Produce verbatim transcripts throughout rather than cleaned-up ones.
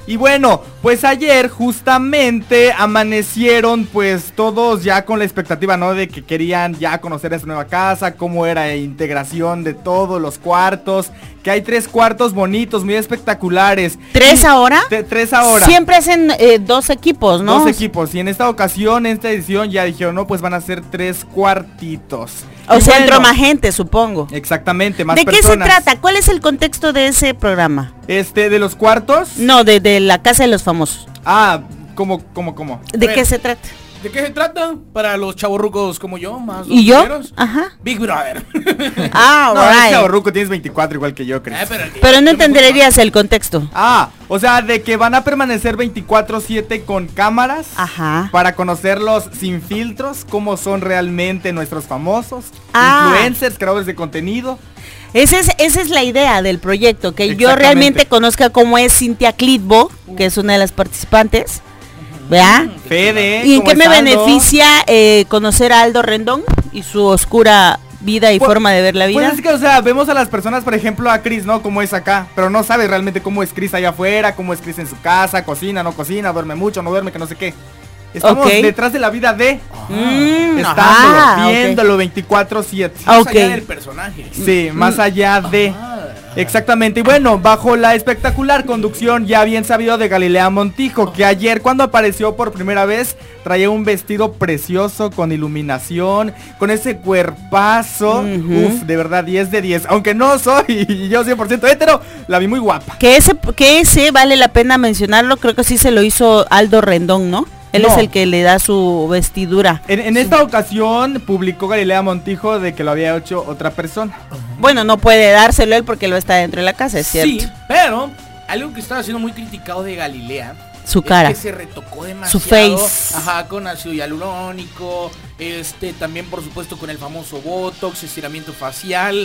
Y bueno, pues ayer justamente amanecieron pues todos ya con la expectativa, ¿no? De que querían ya conocer esta nueva casa, cómo era la integración de todos los cuartos, que hay tres cuartos bonitos, muy espectaculares. ¿Tres ahora? T- tres ahora. Siempre hacen eh, dos equipos, ¿no? Dos equipos, y en esta ocasión, en esta edición ya dijeron, no, pues van a ser tres cuartitos. O Y sea, bueno, entró más gente, supongo. Exactamente, más ¿De personas. qué se trata? ¿Cuál es el contexto de ese programa? Este, de los cuartos. No, de, de la Casa de los Famosos. Ah, ¿cómo, cómo, cómo? ¿De ver. qué se trata? ¿De qué se trata? Para los chavorrucos como yo, más ¿Y yo? domingueros. Ajá. Big Brother. Ah, No, alright. es chavorruco, tienes veinticuatro igual que yo, creo. Eh, pero, Pero no yo me entenderías el contexto. Ah, o sea, de que van a permanecer veinticuatro siete con cámaras. Ajá. Para conocerlos sin filtros, cómo son realmente nuestros famosos, Ah. influencers, creadores de contenido. Esa es, esa es la idea del proyecto, que yo Exactamente. realmente conozca cómo es Cintia Clitbo, que es una de las participantes, ¿verdad? Fede, ¿Y en ¿cómo qué me está, Aldo? beneficia eh, conocer a Aldo Rendón y su oscura vida y Pues- forma de ver la vida? Pues es que, o sea, vemos a las personas, por ejemplo, a Chris, ¿no? Como es acá, pero no sabes realmente cómo es Chris allá afuera, cómo es Chris en su casa, cocina, no cocina, duerme mucho, no duerme, que no sé qué. Estamos Ok. detrás de la vida de, Mm, estándolo, ajá, ok. viéndolo veinticuatro siete. Más Ok. allá del personaje. Sí, más allá de... Ah, Exactamente, y bueno, bajo la espectacular conducción ya bien sabido de Galilea Montijo, que ayer cuando apareció por primera vez traía un vestido precioso con iluminación, con ese cuerpazo, Ujú. uf, de verdad diez de diez, aunque no soy yo cien por ciento hétero, la vi muy guapa. Que ese, que ese vale la pena mencionarlo, creo que sí se lo hizo Aldo Rendón, ¿no? Él No. es el que le da su vestidura. En, en esta ocasión publicó Galilea Montijo de que lo había hecho otra persona. Bueno, no puede dárselo él porque lo está dentro de la casa, es cierto. sí, pero algo que estaba siendo muy criticado de Galilea Su cara. es que se retocó demasiado. Su face. Ajá, con ácido hialurónico, este, también por supuesto con el famoso botox, estiramiento facial.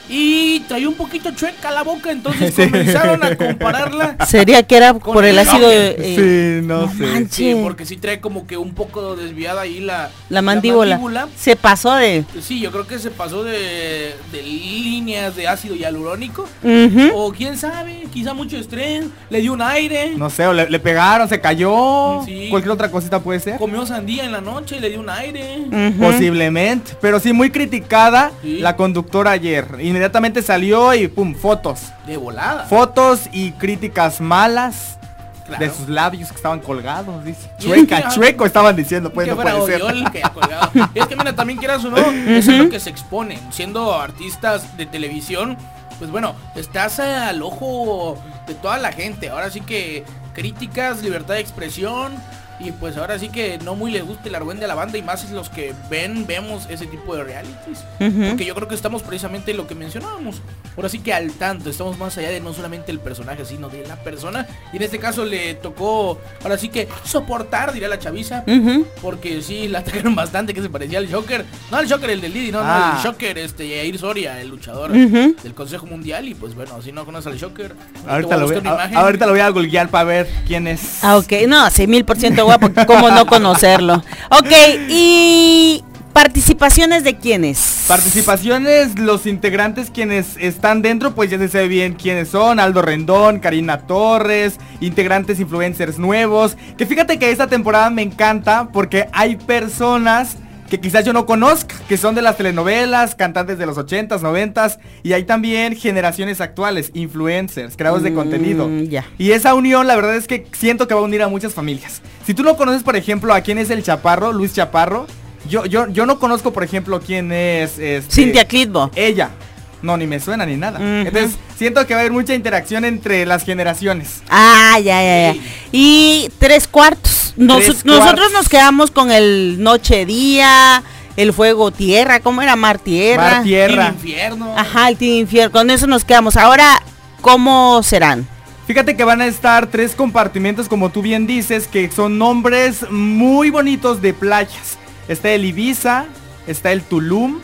Y traía un poquito chueca la boca, entonces Sí. comenzaron a compararla. Sería que era Con por el el ácido. Joker. eh, sí, no, no sé. manches. Sí, porque sí trae como que un poco desviada ahí la, La mandíbula. Se pasó de. Sí, yo creo que se pasó de, de líneas de ácido hialurónico. Ujú. O quién sabe, quizá mucho estrés, le dio un aire. No sé, o le, le pegaron, se cayó, Sí. cualquier otra cosita puede ser. Comió sandía en la noche, le dio un aire. Ujú. Posiblemente, pero sí muy criticada Sí. la conductora ayer. Inmediatamente salió y pum, fotos. De volada. Fotos y críticas malas Claro. de sus labios que estaban colgados, dice. Y Chueca, es que- chueco estaban diciendo, pues que no fuera puede ser. Oriol, que haya colgado. Y es que mira, también quieras o no, eso es lo que se expone. Siendo artistas de televisión, pues bueno, estás al ojo de toda la gente. Ahora sí que críticas, libertad de expresión. Y pues ahora sí que no muy les gusta el argüende a la banda. Y más es los que ven, vemos ese tipo de realities. Ujú. Porque yo creo que estamos precisamente en lo que mencionábamos. Ahora sí que al tanto, estamos más allá de no solamente el personaje, sino de la persona. Y en este caso le tocó, ahora sí que soportar, diría la chaviza. Ujú. Porque sí, la atacaron bastante, que se parecía al Joker. No al Joker, el del Didi, no, Ah. no, el Joker, este, Yair Soria, el luchador Ujú. del Consejo Mundial. Y pues bueno, si no conoces al Joker, Ahorita lo, voy, buscar una a- imagen. ahorita lo voy a googlear para ver quién es. Ah, ok, no, sí, mil por ciento guapo, ¿cómo no conocerlo? Ok, y participaciones de quiénes. Participaciones, los integrantes quienes están dentro, pues ya se sabe bien quiénes son. Aldo Rendón, Karina Torres, integrantes influencers nuevos. Que fíjate que esta temporada me encanta porque hay personas que quizás yo no conozca, que son de las telenovelas, cantantes de los ochentas, noventas, y hay también generaciones actuales, influencers, creadores de Mm, contenido. ya. Y esa unión, la verdad es que siento que va a unir a muchas familias. Si tú no conoces, por ejemplo, a quién es el Chaparro, Luis Chaparro, yo, yo, yo no conozco, por ejemplo, quién es este, Cintia Clitbo. ella. No, ni me suena ni nada. Ujú. Entonces, siento que va a haber mucha interacción entre las generaciones. Ah, ya, ya, ya. Y tres cuartos. Nos- Tres nosotros cuartos. nos quedamos con el noche-día, el fuego-tierra, ¿cómo era? Mar-tierra. Mar Tierra. El infierno. Ajá, el Team Infierno. Con eso nos quedamos. Ahora, ¿cómo serán? Fíjate que van a estar tres compartimentos, como tú bien dices, que son nombres muy bonitos de playas. Está el Ibiza, está el Tulum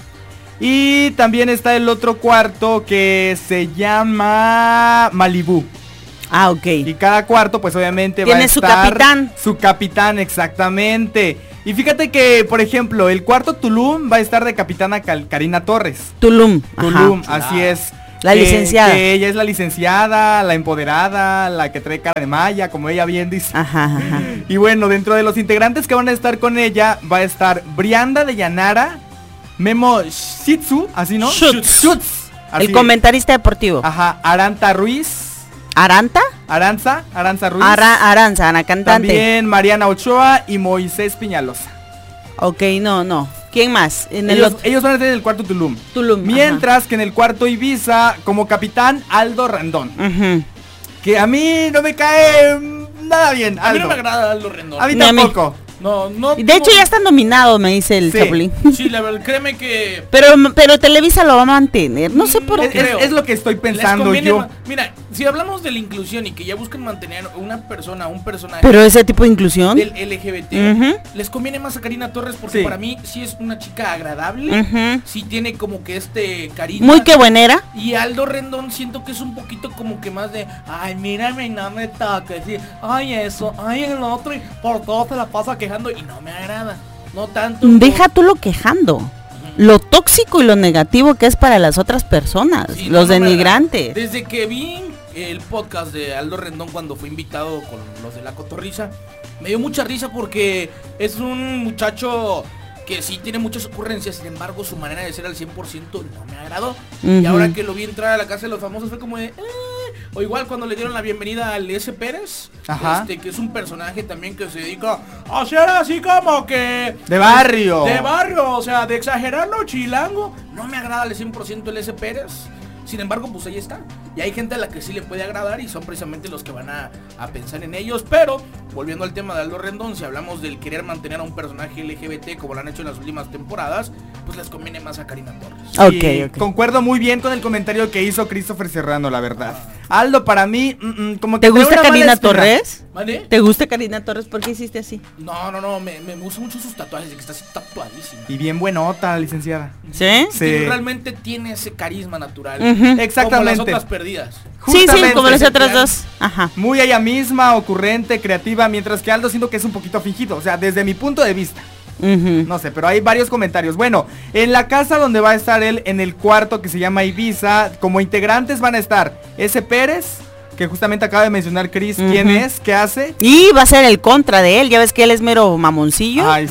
y también está el otro cuarto que se llama Malibú. Ah, ok. Y cada cuarto, pues obviamente va a Tiene su estar capitán. Su capitán, exactamente. Y fíjate que, por ejemplo, el cuarto Tulum va a estar de capitana Cal- Karina Torres. Tulum. Ajá. Tulum, así es. La que, licenciada. Que ella es la licenciada, la empoderada, la que trae cara de malla, como ella bien dice. Ajá, ajá. Y bueno, dentro de los integrantes que van a estar con ella, va a estar Brianda de Yanara, Memo Shitsu, así no, Schutz. Schutz, así El es. comentarista deportivo. Ajá, Aranta Ruiz, ¿Aranta? Aranza, Aranza Ruiz. Ara- Aranza, Ana cantante. También Mariana Ochoa y Moisés Piñalosa. Ok, no, no. ¿Quién más? En el Ellos, otro. ellos van a estar en el cuarto Tulum. Tulum. Mientras que en el cuarto Ibiza, como capitán, Aldo Rendón. Ajá. Que a mí no me cae mm, nada bien, A mí Aldo. no me agrada Aldo Rendón. A mí Ni a mí. tampoco. No, no. De hecho no- ya están nominados, me dice el Sí. Chapulín. Sí, la verdad, créeme que... Pero, pero Televisa lo va a mantener, no sé por No Es, qué. es- creo. es lo que estoy les pensando conviene yo. ma- Mira, si hablamos de la inclusión y que ya buscan mantener una persona, un personaje Pero ese tipo de inclusión. del L G B T, Ujú. les conviene más a Karina Torres porque Sí. para mí sí es una chica agradable, Ujú. sí tiene como que este carisma. Muy que buenera. Y Aldo Rendón siento que es un poquito como que más de, ay, mírame, no me toques, y, ay, eso, ay, el otro, y por todo se la pasa quejando y no me agrada, no tanto. Deja tú lo quejando. Lo tóxico y lo negativo que es para las otras personas, Sí, no, los no me denigrantes. agrada. Desde que vi el podcast de Aldo Rendón cuando fue invitado con los de La Cotorrisa, me dio mucha risa porque es un muchacho que sí tiene muchas ocurrencias, sin embargo su manera de ser al cien por ciento no me agradó. Y Ujú. ahora que lo vi entrar a la casa de los famosos fue como de... "Eh". O igual cuando le dieron la bienvenida al S. Pérez, Ajá. este, que es un personaje también que se dedica a ser así como que... De barrio. De barrio, o sea, de exagerarlo chilango. No me agrada al cien por ciento el S. Pérez. Sin embargo, pues ahí está. Y hay gente a la que sí le puede agradar y son precisamente los que van a, a pensar en ellos. Pero, volviendo al tema de Aldo Rendón, si hablamos del querer mantener a un personaje L G B T como lo han hecho en las últimas temporadas, pues les conviene más a Karina Torres. Sí, Ok, ok. concuerdo muy bien con el comentario que hizo Christopher Serrano, la verdad. Aldo, para mí, mm, mm, como que ¿Te trae gusta una mala Karina espina. Torres? ¿Vale? ¿Te gusta Karina Torres? ¿Por qué hiciste así? No, no, no, me, me gustan mucho sus tatuajes, de que está así tatuadísima. Y bien buenota, licenciada. ¿Sí? Sí. Y realmente tiene ese carisma natural. Ujú. Exactamente. Como las otras perdidas. Sí, sí, Justamente. como las otras claro. dos. Ajá. Muy ella misma, ocurrente, creativa, mientras que Aldo siento que es un poquito fingido, o sea, desde mi punto de vista. Ujú. No sé, pero hay varios comentarios. Bueno, en la casa donde va a estar él, en el cuarto que se llama Ibiza, como integrantes van a estar S. Pérez, que justamente acaba de mencionar Chris, quién Ujú. es, qué hace. Y va a ser el contra de él, ya ves que él es mero mamoncillo. Ay,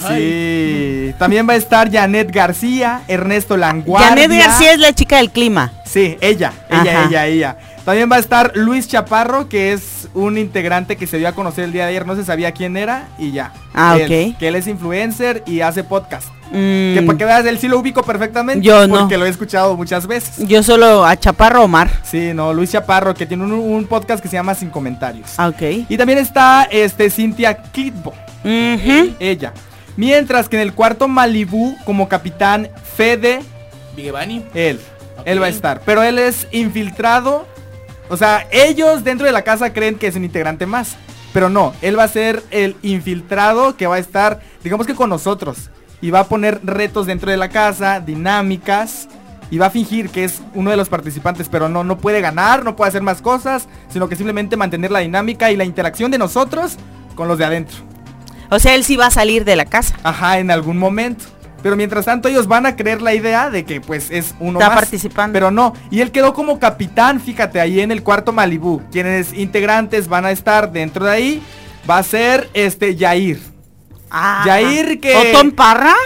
sí. También va a estar Janet García, Ernesto Languardia. Janet García es la chica del clima. Sí, ella, ella, Ajá. ella, ella. También va a estar Luis Chaparro, que es un integrante que se dio a conocer el día de ayer, no se sabía quién era y ya. Ah, Él, ok. Que él es influencer y hace podcast. Mm, Que para que veas, él sí lo ubico perfectamente. Yo no. Porque lo he escuchado muchas veces. yo solo a Chaparro Omar. Sí, no, Luis Chaparro, que tiene un, un podcast que se llama Sin Comentarios. Ah, ok. Y también está este Cintia Kitbo, Ujú. ella. Mientras que en el cuarto Malibú, como capitán, Fede, Vigevani. él. Ok. Él va a estar. Pero él es infiltrado. O sea, ellos dentro de la casa creen que es un integrante más. Pero no, él va a ser el infiltrado que va a estar, digamos que con nosotros. Y va a poner retos dentro de la casa, dinámicas. Y va a fingir que es uno de los participantes. Pero no, no puede ganar, no puede hacer más cosas. Sino que simplemente mantener la dinámica y la interacción de nosotros con los de adentro. O sea, él sí va a salir de la casa. Ajá, en algún momento. Pero mientras tanto ellos van a creer la idea de que pues es uno Está más. participando. Pero no. Y él quedó como capitán, fíjate, ahí en el cuarto Malibú. Quienes integrantes van a estar dentro de ahí. Va a ser este Yair. Ah. Yair que- ¿Otón Parra?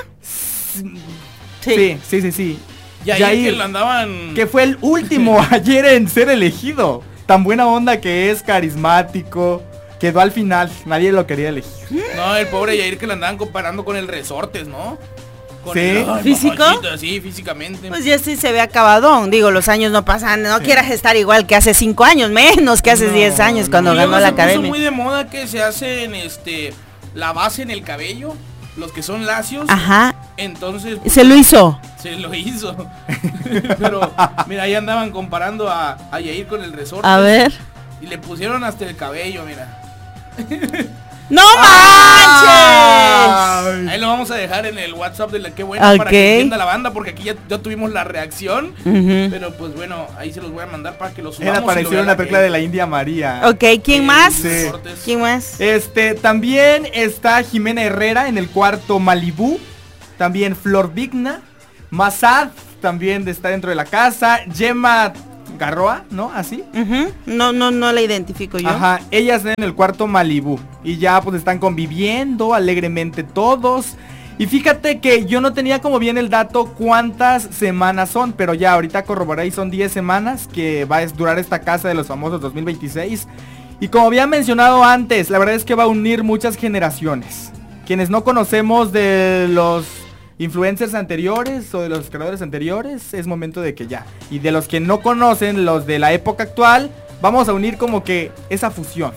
Sí, sí, sí, sí. Y ahí Yair, que lo andaban... que fue el último ayer en ser elegido. Tan buena onda que es, carismático. Quedó al final, nadie lo quería elegir. No, el pobre Yair que lo andaban comparando con el Resortes, ¿no? Con ¿Sí? el- ay, ¿Físico? mamachita, sí, físicamente. Pues ya sí se ve acabadón. Digo, los años no pasan. No quieras estar igual que hace cinco años, menos que hace No, diez años no. cuando Y ganó luego la se puso academia. muy de moda que se hacen este la base en el cabello, los que son lacios. Ajá. Entonces pues, Se lo hizo. se lo hizo. Pero mira, ahí andaban comparando a, a Yair con el Resortes. A ver. Y le pusieron hasta el cabello, mira. ¡No manches! Ay. Ahí lo vamos a dejar en el WhatsApp de la que bueno para Ok. que entienda la banda, porque aquí ya, ya tuvimos la reacción. Ujú. Pero pues bueno, ahí se los voy a mandar para que los subamos. Él y lo apareció vean en la que- película de la India María. Ok, ¿quién eh, más? Sí. Resortes. ¿Quién más? Este, también está Jimena Herrera en el cuarto Malibú. También Flor Vigna. Masad también está dentro de la casa. Gemma Garroa, ¿no? Así. Uh-huh. No, no, no la identifico yo. Ajá, ellas en el cuarto Malibú. Y ya pues están conviviendo alegremente todos. Y fíjate que yo no tenía como bien el dato cuántas semanas son, pero ya ahorita corroboré y son diez semanas que va a durar esta casa de los famosos dos mil veintiséis. Y como había mencionado antes, la verdad es que va a unir muchas generaciones. Quienes no conocemos de los influencers anteriores o de los creadores anteriores, es momento de que ya. Y de los que no conocen, los de la época actual, vamos a unir como que esa fusión.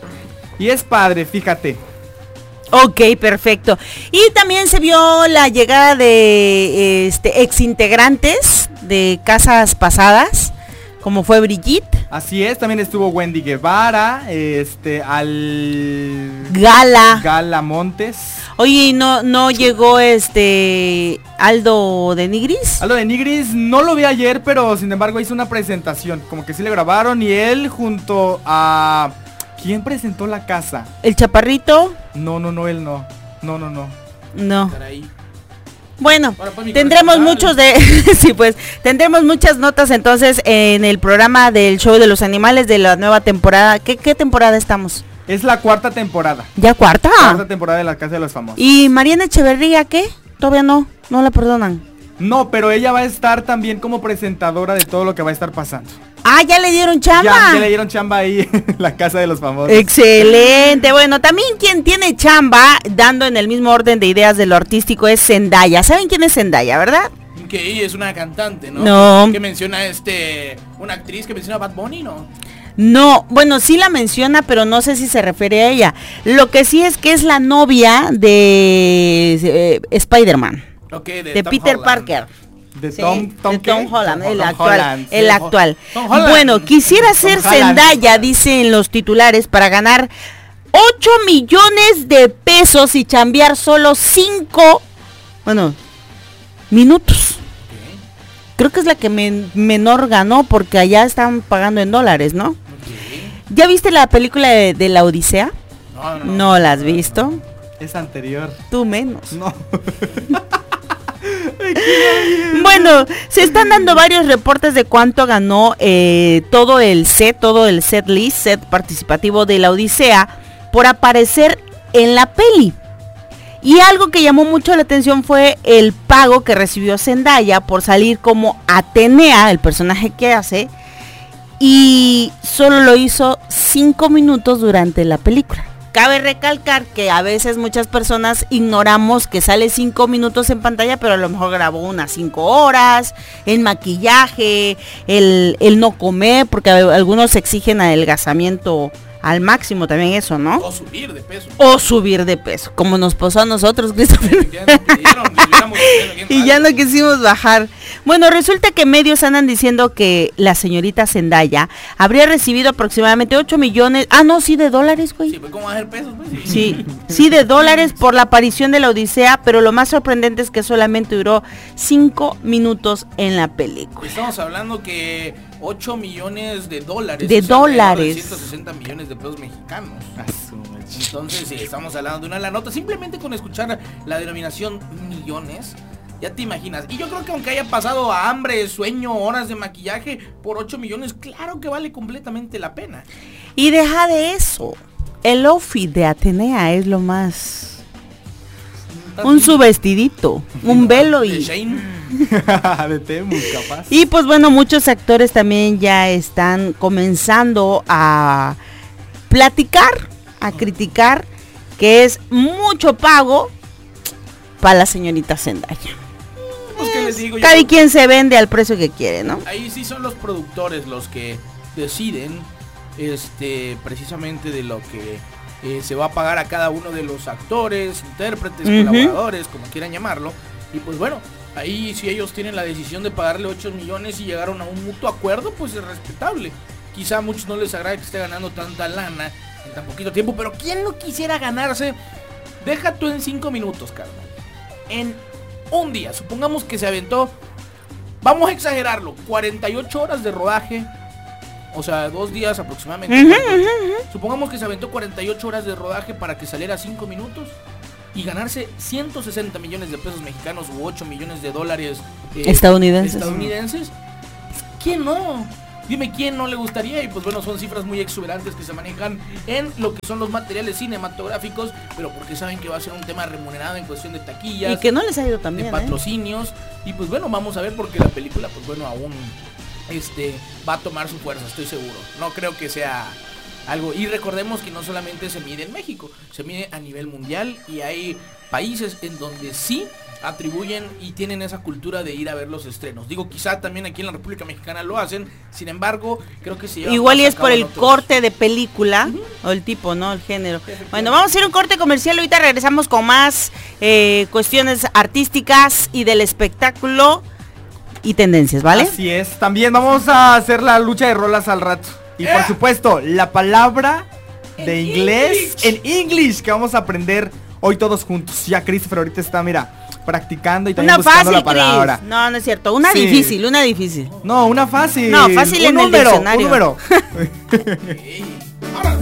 Y es padre, fíjate. Ok, perfecto. Y también se vio la llegada de este exintegrantes de casas pasadas, como fue Brigitte. Así es, también estuvo Wendy Guevara, este, al... Gala. Gala Montes. Oye, ¿no no llegó este Aldo de Nigris? Aldo de Nigris no lo vi ayer, pero sin embargo hizo una presentación, como que sí le grabaron y él junto a... ¿Quién presentó la casa? ¿El Chaparrito? No, no, no, él no. No, no, no. No. Caray. Bueno, Ahora, pues, tendremos muchos de... sí, pues, tendremos muchas notas entonces en el programa del show de los animales de la nueva temporada. ¿Qué, qué temporada estamos? Es la cuarta temporada. ¿Ya cuarta? Cuarta temporada de la Casa de los Famosos. ¿Y Mariana Echeverría qué? Todavía no, no la perdonan. No, pero ella va a estar también como presentadora de todo lo que va a estar pasando. Ah, ya le dieron chamba. Ya, ya le dieron chamba ahí en la Casa de los Famosos. Excelente. Bueno, también quien tiene chamba, dando en el mismo orden de ideas de lo artístico, es Zendaya. ¿Saben quién es Zendaya, verdad? Que ella es una cantante, ¿no? No. Que menciona este, una actriz que menciona a Bad Bunny, ¿no? No, bueno, sí la menciona, pero no sé si se refiere a ella. Lo que sí es que es la novia de eh, Spider-Man. Okay, de, de Tom Peter Holland. Parker. De Sí, Tom, Tom, de Tom ¿qué? Holland, el Tom actual, Holland, el sí. actual. Tom Holland. Bueno, quisiera Tom ser Holland. Zendaya, dice en los titulares, para ganar ocho millones de pesos y chambear solo cinco, bueno, minutos. Okay, Creo que es la que men- menor ganó porque allá están pagando en dólares, ¿no? okay. ¿Ya viste la película de, de la Odisea? No, no, No la has visto. Es anterior. Tú menos. No. Bueno, se están dando varios reportes de cuánto ganó eh, todo el set, todo el set list, set participativo de la Odisea por aparecer en la peli. Y algo que llamó mucho la atención fue el pago que recibió Zendaya por salir como Atenea, el personaje que hace, y solo lo hizo cinco minutos durante la película. Cabe recalcar que a veces muchas personas ignoramos que sale cinco minutos en pantalla, pero a lo mejor grabó unas cinco horas, en maquillaje, el, el no comer, porque algunos exigen adelgazamiento al máximo también eso, ¿no? O subir de peso. O subir de peso, como nos pasó a nosotros, Christopher. Ya nos pidieron, les hubiéramos pedido bien Y ya mal. no quisimos bajar. Bueno, resulta que medios andan diciendo que la señorita Zendaya habría recibido aproximadamente ocho millones, ah no, sí de dólares, güey. Sí, pues ¿cómo va a ser pesos? Pues, sí. Sí, sí de dólares por la aparición de la Odisea, pero lo más sorprendente es que solamente duró cinco minutos en la película. Estamos hablando que ocho millones de dólares. De es alrededor dólares. de ciento sesenta millones de pesos mexicanos. Entonces, sí, estamos hablando de una la nota. Simplemente con escuchar la denominación millones, ya te imaginas. Y yo creo que aunque haya pasado hambre, sueño, horas de maquillaje, por ocho millones, claro que vale completamente la pena. Y deja de eso, el outfit de Atenea es lo más... Un su vestidito, un velo De y... Shane. De Temu, capaz. Y pues bueno, muchos actores también ya están comenzando a platicar, a criticar que es mucho pago para la señorita Zendaya. Pues, ¿qué les digo? Yo Cada creo- quien se vende al precio que quiere, ¿no? Ahí sí son los productores los que deciden este precisamente de lo que eh, se va a pagar a cada uno de los actores, intérpretes, Ujú. colaboradores, como quieran llamarlo. Y pues bueno, ahí si ellos tienen la decisión de pagarle ocho millones y llegaron a un mutuo acuerdo, pues es respetable. Quizá a muchos no les agrade que esté ganando tanta lana en tan poquito tiempo, pero ¿quién no quisiera ganarse? Deja tú en cinco minutos, carnal. En un día, supongamos que se aventó, vamos a exagerarlo, cuarenta y ocho horas de rodaje, o sea, dos días aproximadamente. Ujú, cuarenta y ocho. ujú, ujú. Supongamos que se aventó cuarenta y ocho horas de rodaje para que saliera cinco minutos y ganarse ciento sesenta millones de pesos mexicanos u ocho millones de dólares eh, Estadounidenses. estadounidenses. Pues, ¿quién no? Dime quién no le gustaría. Y pues bueno, son cifras muy exuberantes que se manejan en lo que son los materiales cinematográficos, pero porque saben que va a ser un tema remunerado en cuestión de taquillas. Y que no les ha ido tan de bien, patrocinios. ¿eh? Y pues bueno, vamos a ver porque la película, pues bueno, aún este va a tomar su fuerza, estoy seguro. No creo que sea algo. Y recordemos que no solamente se mide en México, se mide a nivel mundial y hay países en donde sí atribuyen y tienen esa cultura de ir a ver los estrenos. Digo, quizá también aquí en la República Mexicana lo hacen, sin embargo, creo que se lleva igual y es por el otros. corte de película, uh-huh. o el tipo, ¿no? El género. Bueno, vamos a hacer un corte comercial, ahorita regresamos con más eh, cuestiones artísticas y del espectáculo y tendencias, ¿vale? Así es, también vamos a hacer la lucha de rolas al rato. Y por supuesto, la palabra de en inglés English. en English que vamos a aprender hoy todos juntos. Ya Christopher ahorita está, mira, practicando y también una buscando fácil, la palabra. Chris. No, no es cierto. Una Sí. difícil, una difícil. No, una fácil. No, fácil un en el número, diccionario. Un número. Ey, ahora.